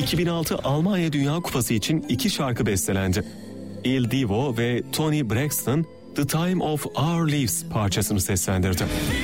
2006 Almanya Dünya Kupası için 2 şarkı bestelendi. Il Divo ve Toni Braxton The Time of Our Lives parçasını seslendirdi.